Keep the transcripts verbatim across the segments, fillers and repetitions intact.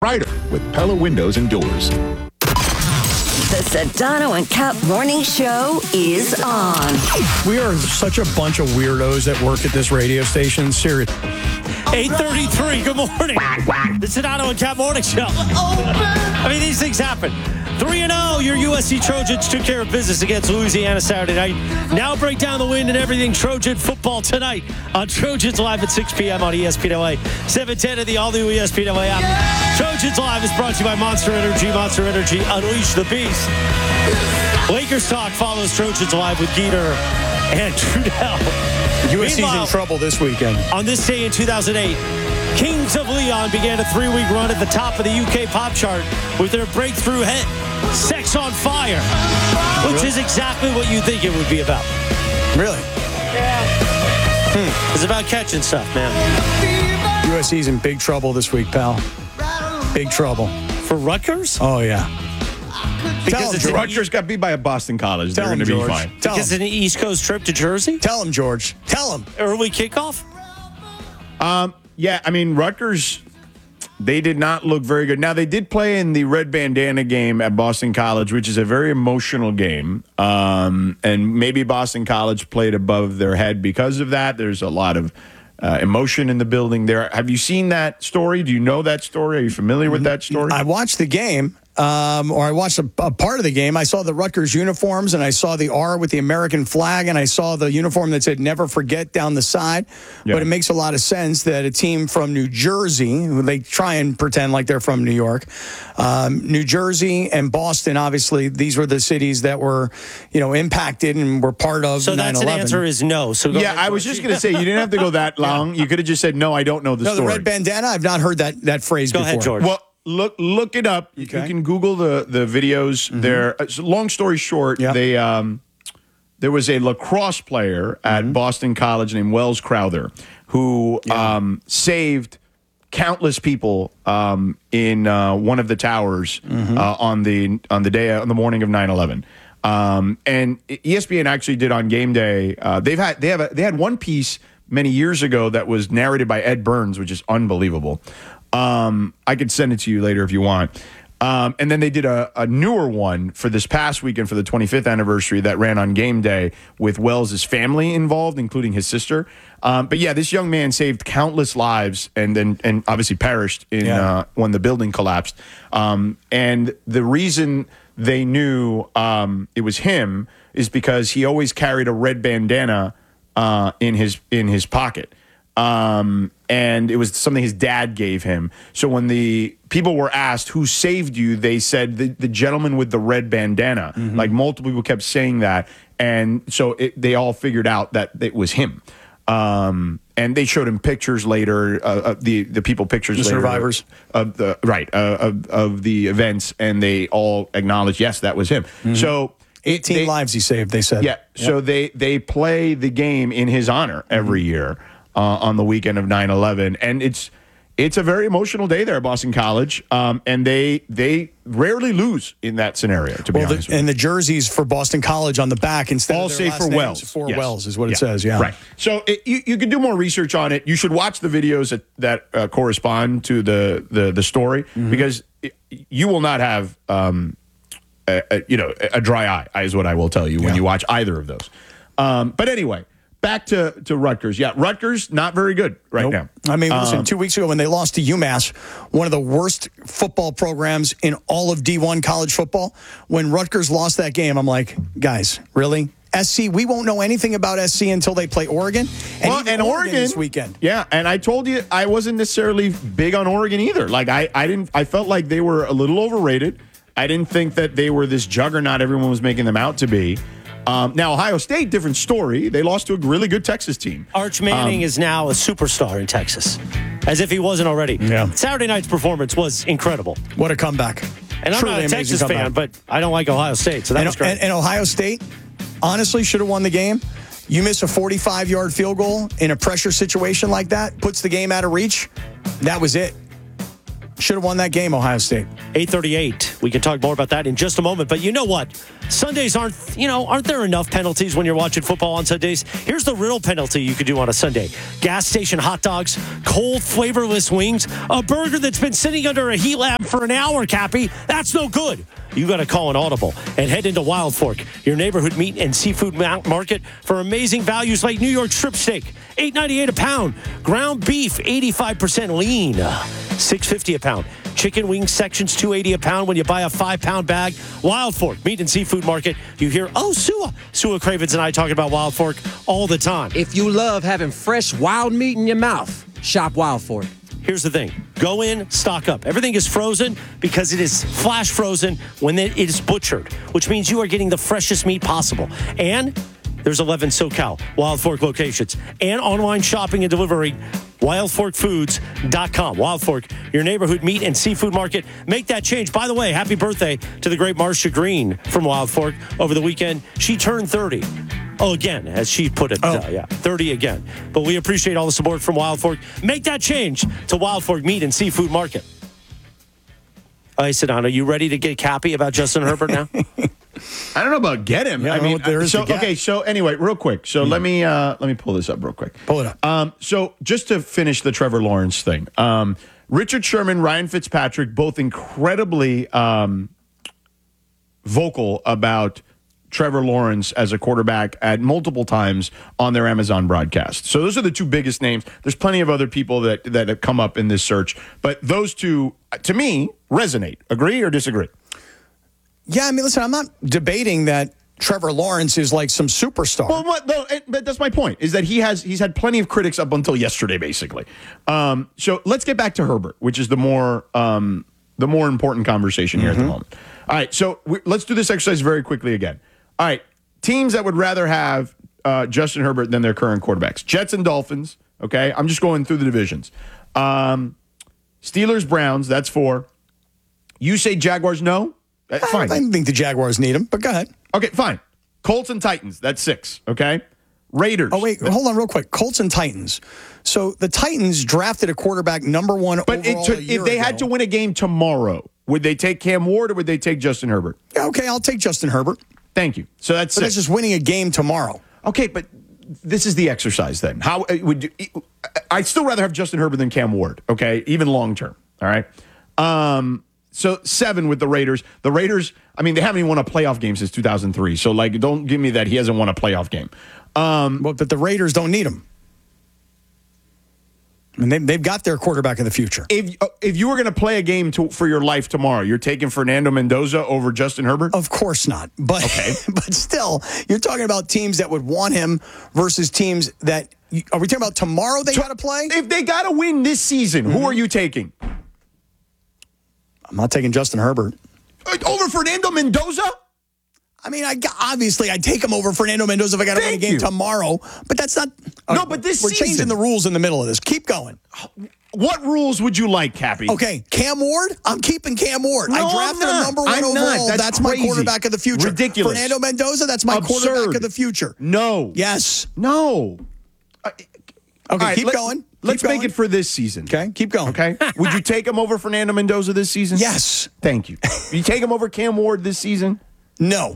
brighter with Pella Windows and Doors. The Sedano and Cap Morning Show is on. We are such a bunch of weirdos that work at this radio station. Seriously. eight thirty-three, good morning. The Sedano and Cap Morning Show. I mean, these things happen. three and oh, your U S C Trojans took care of business against Louisiana Saturday night. Now break down the wind and everything Trojan football tonight on Trojans Live at six p.m. on E S P N L A. seven ten at the all-new E S P N L A app. Trojans Live is brought to you by Monster Energy. Monster Energy, unleash the beast. Lakers Talk follows Trojans Live with Geeter and Trudell. U S C's in trouble this weekend. On this day in two thousand eight, Kings of Leon began a three-week run at the top of the U K pop chart with their breakthrough hit, Sex on Fire, which really? is exactly what you think it would be about. Really? Yeah. Hmm. It's about catching stuff, man. U S C's in big trouble this week, pal. Big trouble. For Rutgers? Oh, yeah. Because Tell him, Rutgers e- got beat by a Boston College. Tell They're going to be fine. Tell because him. it's an East Coast trip to Jersey? Tell him, George. Tell him. Early kickoff? Um, yeah, I mean, Rutgers, they did not look very good. Now, they did play in the red bandana game at Boston College, which is a very emotional game. Um, and maybe Boston College played above their head because of that. There's a lot of uh, emotion in the building there. Have you seen that story? Do you know that story? Are you familiar with that story? I watched the game. Um, or I watched a, a part of the game. I saw the Rutgers uniforms, and I saw the R with the American flag, and I saw the uniform that said "Never Forget" down the side. Yeah. But it makes a lot of sense that a team from New Jersey, they try and pretend like they're from New York, um, New Jersey and Boston, obviously, these were the cities that were, you know, impacted and were part of so nine eleven. So that's an answer is no. So go yeah, ahead, I was just going to say, you didn't have to go that long. You could have just said, no, I don't know the no, story. No, the red bandana, I've not heard that, that phrase go before. Go ahead, George. Well, Look look it up. Okay. You can Google the, the videos. Mm-hmm. There. So long story short, yep. they um, there was a lacrosse player at mm-hmm. Boston College named Wells Crowther who yeah. um, saved countless people um, in uh, one of the towers mm-hmm. uh, on the on the day on the morning of nine eleven. Um, and E S P N actually did on game day. Uh, they've had they have a, they had one piece many years ago that was narrated by Ed Burns, which is unbelievable. Um, I could send it to you later if you want. Um, and then they did a, a newer one for this past weekend for the twenty-fifth anniversary that ran on game day with Wells' family involved, including his sister. Um, but yeah, this young man saved countless lives and then and obviously perished in yeah. uh, when the building collapsed. Um, and the reason they knew um, it was him is because he always carried a red bandana uh, in his in his pocket. Um, and it was something his dad gave him. So when the people were asked who saved you, they said the, the gentleman with the red bandana. Mm-hmm. Like multiple people kept saying that. And so it, they all figured out that it was him. Um, and they showed him pictures later, uh, of the, the people pictures the later. survivors. Of the, right, uh, of, of the events. And they all acknowledged, yes, that was him. Mm-hmm. So eighteen they, lives he saved, they said. Yeah. Yep. So they, they play the game in his honor every mm-hmm. year. Uh, on the weekend of nine eleven. And it's it's a very emotional day there at Boston College. Um, and they they rarely lose in that scenario, to be well, honest the, with and you. the jerseys for Boston College on the back instead all of their say last for names, Wells. For yes. Wells is what yeah. it says, yeah. Right. So it, you, you can do more research on it. You should watch the videos that, that uh, correspond to the, the, the story mm-hmm. because it, you will not have, um, a, a, you know, a dry eye, is what I will tell you when yeah. you watch either of those. Um, but anyway. Back to, to Rutgers. Yeah, Rutgers, not very good right nope. now. I mean, listen, um, two weeks ago when they lost to UMass, one of the worst football programs in all of D one college football, when Rutgers lost that game, I'm like, guys, really? S C, we won't know anything about S C until they play Oregon. And, well, and Oregon, Oregon this weekend. Yeah, and I told you I wasn't necessarily big on Oregon either. Like, I, I didn't. I felt like they were a little overrated. I didn't think that they were this juggernaut everyone was making them out to be. Um, now, Ohio State, different story. They lost to a really good Texas team. Arch Manning um, is now a superstar in Texas, as if he wasn't already. Yeah. Saturday night's performance was incredible. What a comeback. And I'm Truly not a Texas comeback. fan, but I don't like Ohio State, so that and, was great. And, and Ohio State, honestly, should have won the game. You miss a forty-five-yard field goal in a pressure situation like that, puts the game out of reach. That was it. Should have won that game, Ohio State. eight thirty-eight. We can talk more about that in just a moment. But you know what? Sundays aren't, you know, aren't there enough penalties when you're watching football on Sundays? Here's the real penalty you could do on a Sunday. Gas station hot dogs, cold, flavorless wings, a burger that's been sitting under a heat lamp for an hour, Cappy. That's no good. You got to call an audible and head into Wild Fork, your neighborhood meat and seafood market, for amazing values like New York strip steak, eight ninety-eight a pound, ground beef, eighty-five percent lean, six fifty a pound. Chicken wing sections, two eighty a pound when you buy a five-pound bag. Wild Fork Meat and Seafood Market. You hear, oh, Sua. Sua Cravens and I talking about Wild Fork all the time. If you love having fresh wild meat in your mouth, shop Wild Fork. Here's the thing. Go in, stock up. Everything is frozen because it is flash frozen when it is butchered, which means you are getting the freshest meat possible. And there's eleven SoCal Wild Fork locations. And online shopping and delivery, wild fork foods dot com. Wild Fork, your neighborhood meat and seafood market. Make that change. By the way, happy birthday to the great Marcia Green from Wild Fork over the weekend. She turned thirty. Oh, again, as she put it. Oh. Uh, yeah, thirty again. But we appreciate all the support from Wild Fork. Make that change to Wild Fork Meat and Seafood Market. All right, Sedano, are you ready to get Cappy about Justin Herbert now? I don't know about get him. Yeah, I I don't know mean, what there is so to get. okay. So anyway, real quick. So let me uh, let me pull this up real quick. Pull it up. Um, so just to finish the Trevor Lawrence thing, um, Richard Sherman, Ryan Fitzpatrick, both incredibly um, vocal about Trevor Lawrence as a quarterback at multiple times on their Amazon broadcast. So those are the two biggest names. There's plenty of other people that that have come up in this search, but those two, to me, resonate. Agree or disagree? Yeah, I mean, listen, I'm not debating that Trevor Lawrence is like some superstar. Well, what, no, and- but that's my point, is that he has he's had plenty of critics up until yesterday, basically. Um, so let's get back to Herbert, which is the more um, the more important conversation here Mm-hmm. at the moment. All right, so we, let's do this exercise very quickly again. All right, teams that would rather have uh, Justin Herbert than their current quarterbacks. Jets and Dolphins, okay? I'm just going through the divisions. Um, Steelers, Browns, that's four. You say Jaguars, no? That's I, fine. I think the Jaguars need him, but go ahead. Okay, fine. Colts and Titans, that's six, okay? Raiders. Oh, wait, hold on real quick. Colts and Titans. So the Titans drafted a quarterback number one But it overall took, a year if they ago. had to win a game tomorrow, would they take Cam Ward or would they take Justin Herbert? Yeah, okay, I'll take Justin Herbert. Thank you. So that's But six. that's just winning a game tomorrow. Okay, but this is the exercise then. How uh, would you, I'd still rather have Justin Herbert than Cam Ward, okay? Even long term, all right? Um, so seven with the Raiders. The Raiders, I mean, they haven't even won a playoff game since two thousand three. So, like, don't give me that he hasn't won a playoff game. Um, Well, but the Raiders don't need him. I mean, they, they've got their quarterback of the future. if uh, if you were going to play a game to, for your life tomorrow, you're taking Fernando Mendoza over Justin Herbert? Of course not. But Okay. but still, you're talking about teams that would want him versus teams that are we talking about tomorrow they got to play? If they got to win this season, who are you taking? I'm not taking Justin Herbert. Uh, Over Fernando Mendoza? I mean, I obviously I'd take him over Fernando Mendoza if I got to win a Thank game you. tomorrow. But that's not. No, but this we're season- changing the rules in the middle of this. Keep going. What rules would you like, Cappy? Okay, Cam Ward. I'm keeping Cam Ward. No, I I'm drafted not. him number one I'm overall. not. That's That's, my crazy. quarterback of the future. Ridiculous. Fernando Mendoza. That's my Absurd. quarterback of the future. No. Yes. No. Okay, All right, keep let- going. Let's Keep make going. it for this season. Okay, keep going. Okay. Would you take him over Fernando Mendoza this season? Yes. Thank you. You take him over Cam Ward this season? No.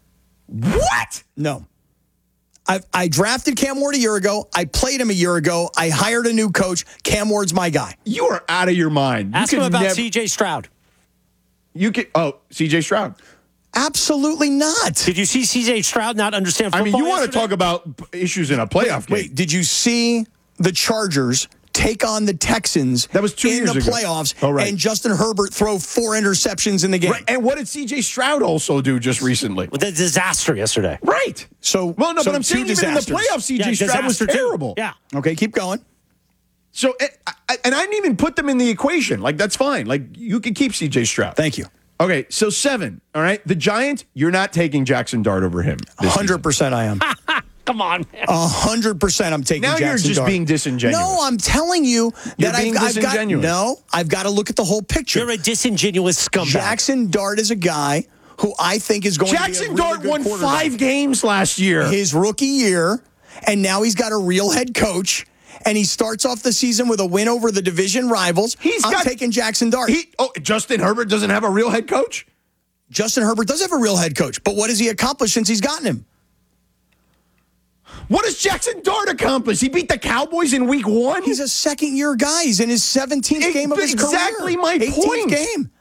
What? No. I I drafted Cam Ward a year ago. I played him a year ago. I hired a new coach. Cam Ward's my guy. You are out of your mind. Ask you him could about never- C J Stroud. You could. Oh, C J Stroud. Absolutely not. Did you see C J Stroud not understand I football? mean, you want to yesterday? talk about p- issues in a playoff game? Wait, did you see the Chargers take on the Texans That was two in years the ago. playoffs Oh, right. and Justin Herbert throw four interceptions in the game? Right, and what did C J Stroud also do just recently? With the disaster yesterday. Right. So Well, no, so but I'm two saying even in the disasters. playoffs, C J Yeah, Stroud was disaster too. terrible. Yeah. Okay, keep going. So, eh, I, and I didn't even put them in the equation. Like, that's fine. Like, you can keep C J Stroud. Thank you. Okay, so seven. All right. The Giants, you're not taking Jackson Dart over him. this one hundred percent I am. Come on, man. one hundred percent I'm taking Now Jackson you're just Dart. being disingenuous. No, I'm telling you You're that being I've, I've got disingenuous. no, I've got to look at the whole picture. You're a disingenuous scumbag. Jackson Dart is a guy who I think is going to be a Jackson really Dart good won quarterback. five games last year. His rookie year, and now he's got a real head coach. and he starts off the season with a win over the division rivals, He's I'm got- taking Jackson Dart. He, oh, Justin Herbert doesn't have a real head coach? Justin Herbert does have a real head coach, but what has he accomplished since he's gotten him? What has Jackson Dart accomplished? He beat the Cowboys in week one? He's a second-year guy. He's in his seventeenth Ex- game of his career. exactly my eighteenth point. game.